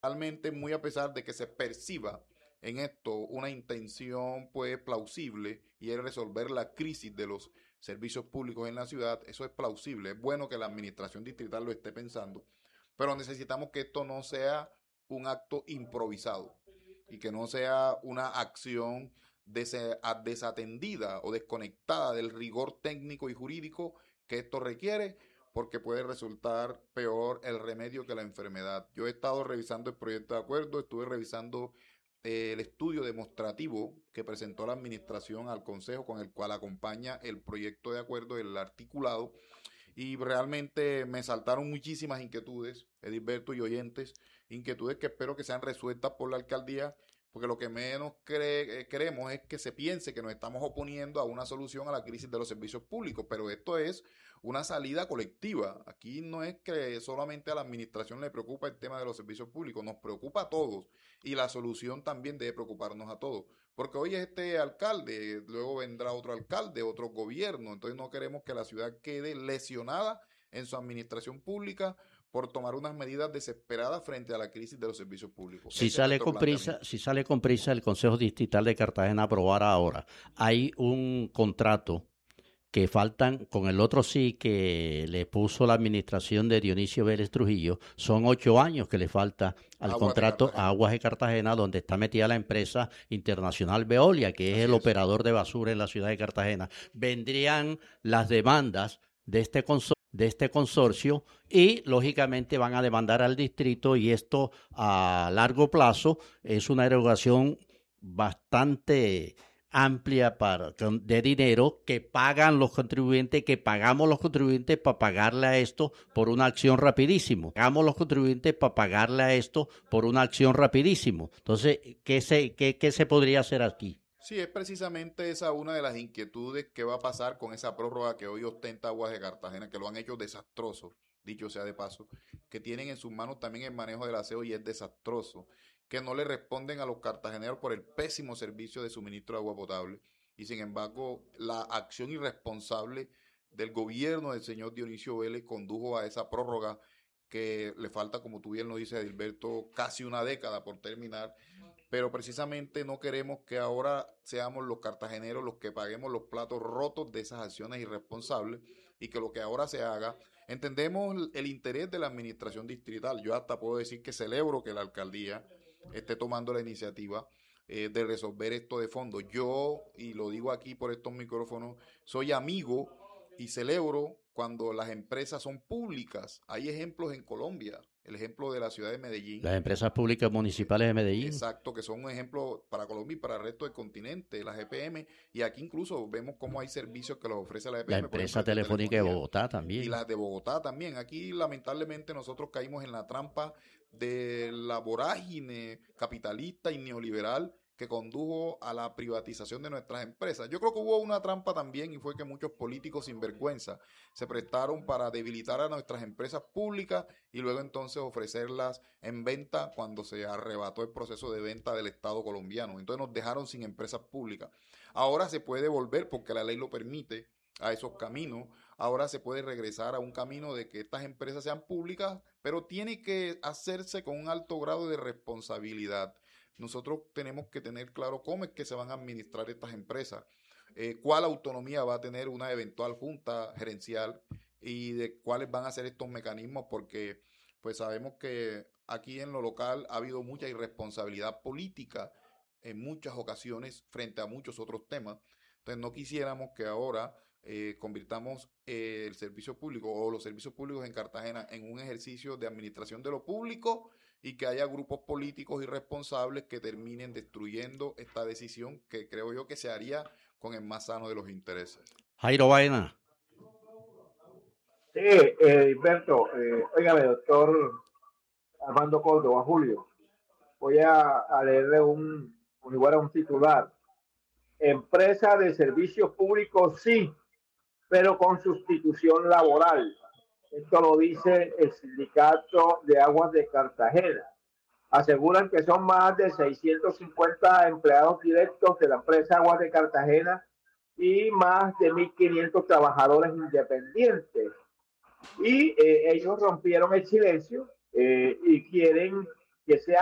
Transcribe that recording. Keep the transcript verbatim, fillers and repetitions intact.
realmente muy a pesar de que se perciba en esto una intención pues plausible y es resolver la crisis de los servicios públicos en la ciudad, eso es plausible, es bueno que la administración distrital lo esté pensando, pero necesitamos que esto no sea un acto improvisado y que no sea una acción des- desatendida o desconectada del rigor técnico y jurídico que esto requiere, porque puede resultar peor el remedio que la enfermedad. Yo he estado revisando el proyecto de acuerdo, estuve revisando eh, el estudio demostrativo que presentó la administración al Consejo, con el cual acompaña el proyecto de acuerdo, el articulado, y realmente me saltaron muchísimas inquietudes, Edilberto y oyentes, inquietudes que espero que sean resueltas por la alcaldía, porque lo que menos cree, eh, queremos es que se piense que nos estamos oponiendo a una solución a la crisis de los servicios públicos, pero esto es una salida colectiva. Aquí no es que solamente a la administración le preocupa el tema de los servicios públicos, nos preocupa a todos y la solución también debe preocuparnos a todos. Porque hoy es este alcalde, luego vendrá otro alcalde, otro gobierno, entonces no queremos que la ciudad quede lesionada en su administración pública por tomar unas medidas desesperadas frente a la crisis de los servicios públicos. Si Ese es sale nuestro con prisa, planteamiento. si sale con prisa el Consejo Distrital de Cartagena a aprobar ahora, hay un contrato que faltan con el otro sí que le puso la administración de Dionisio Vélez Trujillo, son ocho años que le falta al Aguas de contrato a Cartagena. Aguas de Cartagena, donde está metida la empresa internacional Veolia, que es Así el es. operador de basura en la ciudad de Cartagena. Vendrían las demandas de este consorcio de este consorcio y lógicamente van a demandar al distrito y esto a largo plazo es una erogación bastante amplia para, de dinero que pagan los contribuyentes, que pagamos los contribuyentes para pagarle a esto por una acción rapidísimo. Pagamos los contribuyentes para pagarle a esto por una acción rapidísimo. Entonces, ¿qué se, qué, qué se podría hacer aquí? Sí, es precisamente esa una de las inquietudes que va a pasar con esa prórroga que hoy ostenta Aguas de Cartagena, que lo han hecho desastroso, dicho sea de paso, que tienen en sus manos también el manejo del aseo y es desastroso, que no le responden a los cartageneros por el pésimo servicio de suministro de agua potable. Y sin embargo, la acción irresponsable del gobierno del señor Dionisio Vélez condujo a esa prórroga que le falta, como tú bien lo dices, Edilberto, casi una década por terminar, pero precisamente no queremos que ahora seamos los cartageneros los que paguemos los platos rotos de esas acciones irresponsables y que lo que ahora se haga, entendemos el interés de la administración distrital. Yo hasta puedo decir que celebro que la alcaldía esté tomando la iniciativa eh, de resolver esto de fondo. Yo, y lo digo aquí por estos micrófonos, soy amigo y celebro cuando las empresas son públicas. Hay ejemplos en Colombia, el ejemplo de la ciudad de Medellín. Las empresas públicas municipales de Medellín, Exacto, que son un ejemplo para Colombia y para el resto del continente, la G P M, y aquí incluso vemos cómo hay servicios que los ofrece la la G P M, por ejemplo, empresa el de telefónica de telefonía, Bogotá y también. las de Bogotá también. Aquí lamentablemente nosotros caímos en la trampa de la vorágine capitalista y neoliberal que condujo a la privatización de nuestras empresas. Yo creo que hubo una trampa también y fue que muchos políticos sin vergüenza se prestaron para debilitar a nuestras empresas públicas y luego entonces ofrecerlas en venta cuando se arrebató el proceso de venta del Estado colombiano. Entonces nos dejaron sin empresas públicas. Ahora se puede volver porque la ley lo permite a esos caminos. Ahora se puede regresar a un camino de que estas empresas sean públicas, pero tiene que hacerse con un alto grado de responsabilidad. Nosotros tenemos que tener claro cómo es que se van a administrar estas empresas, eh, cuál autonomía va a tener una eventual junta gerencial y de cuáles van a ser estos mecanismos, porque pues sabemos que aquí en lo local ha habido mucha irresponsabilidad política en muchas ocasiones frente a muchos otros temas. Entonces no quisiéramos que ahora eh, convirtamos eh, el servicio público o los servicios públicos en Cartagena en un ejercicio de administración de lo público y que haya grupos políticos irresponsables que terminen destruyendo esta decisión que creo yo que se haría con el más sano de los intereses. Jairo Baena, Sí, eh, Humberto, eh, óigame, doctor Armando Córdoba, Julio, voy a, a leerle un, un, igual a un titular. Empresa de servicios públicos, sí, pero con sustitución laboral. Esto lo dice el sindicato de aguas de Cartagena. Aseguran que son más de seiscientos cincuenta empleados directos de la empresa Aguas de Cartagena y más de mil quinientos trabajadores independientes. Y eh, ellos rompieron el silencio eh, y quieren que sea